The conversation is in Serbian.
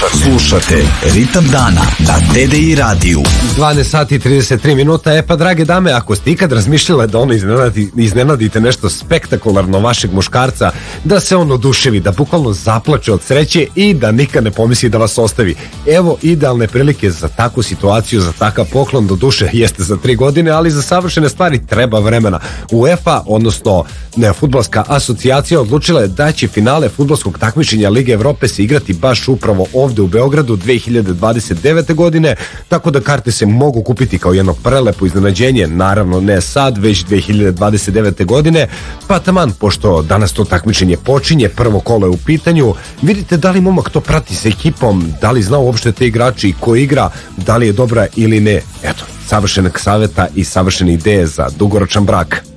Slušate Ritam dana na TDI radiju. 12 sati i 33 minuta. Pa drage dame, ako ste ikad razmišljale da iznenadite nešto spektakularno vašeg muškarca, da se on oduševi, da bukvalno zaplače od sreće i da nikad ne pomisli da vas ostavi, evo idealne prilike za takvu situaciju, za takav poklon. Do duše jeste za 3 godine, ali za savršene stvari treba vremena. UEFA, odnosno Fudbalska asocijacija, odlučila je da će finale fudbalskog takmičenja Lige Evrope se igrati baš upravo ovde u Beogradu 2029. godine, tako da karte se mogu kupiti kao jedno prelepo iznenađenje, naravno ne sad, već 2029. godine, pa taman, pošto danas to takmičenje počinje, prvo kolo je u pitanju, vidite da li momak to prati sa ekipom, da li zna uopšte te igrači i ko igra, da li je dobra ili ne. Eto, savršenog saveta i savršene ideje za dugoročan brak.